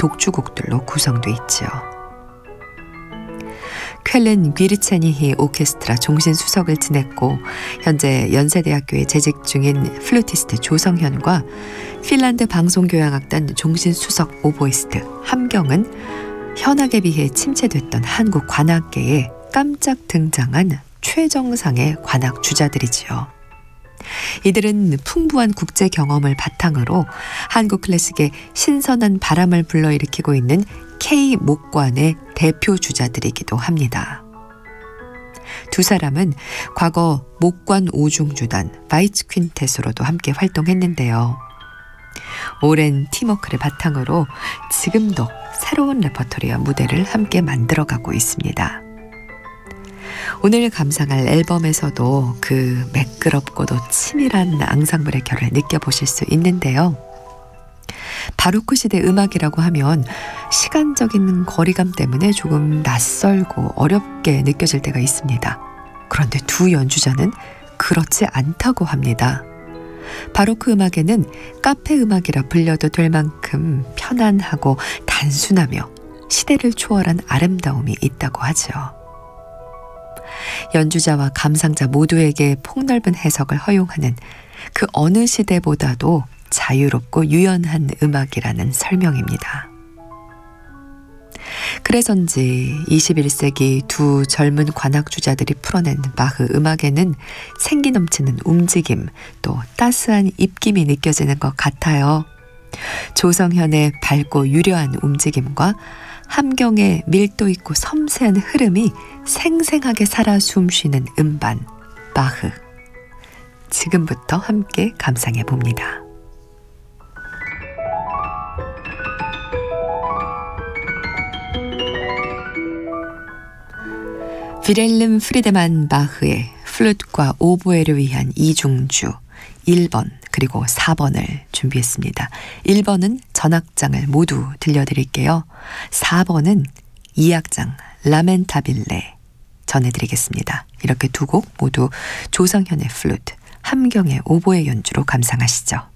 독주곡들로 구성돼 있지요. 쾰른 귀르차니히 오케스트라 종신수석을 지냈고 현재 연세대학교에 재직 중인 플루티스트 조성현과 핀란드 방송교향악단 종신수석 오보이스트 함경은 현악에 비해 침체됐던 한국 관악계에 깜짝 등장한 최정상의 관악 주자들이지요. 이들은 풍부한 국제 경험을 바탕으로 한국 클래식의 신선한 바람을 불러일으키고 있는 K-목관의 대표 주자들이기도 합니다. 두 사람은 과거 목관 오중주단 바이츠 퀸텟으로도 함께 활동했는데요. 오랜 팀워크를 바탕으로 지금도 새로운 레퍼토리와 무대를 함께 만들어가고 있습니다. 오늘 감상할 앨범에서도 그 매끄럽고도 치밀한 앙상블의 결을 느껴보실 수 있는데요. 바로크 시대 음악이라고 하면 시간적인 거리감 때문에 조금 낯설고 어렵게 느껴질 때가 있습니다. 그런데 두 연주자는 그렇지 않다고 합니다. 바로크 음악에는 카페 음악이라 불려도 될 만큼 편안하고 단순하며 시대를 초월한 아름다움이 있다고 하죠. 연주자와 감상자 모두에게 폭넓은 해석을 허용하는 그 어느 시대보다도 자유롭고 유연한 음악이라는 설명입니다. 그래서인지 21세기 두 젊은 관악주자들이 풀어낸 바흐 음악에는 생기 넘치는 움직임, 또 따스한 입김이 느껴지는 것 같아요. 조성현의 밝고 유려한 움직임과 함경의 밀도 있고 섬세한 흐름이 생생하게 살아 숨쉬는 음반, 바흐. 지금부터 함께 감상해 봅니다. 빌헬름 프리드만 바흐의 플룻과 오보에를 위한 이중주 1번 그리고 4번을 준비했습니다. 1번은 전악장을 모두 들려드릴게요. 4번은 2악장 라멘타빌레 전해드리겠습니다. 이렇게 두 곡 모두 조성현의 플룻, 함경의 오보에 연주로 감상하시죠.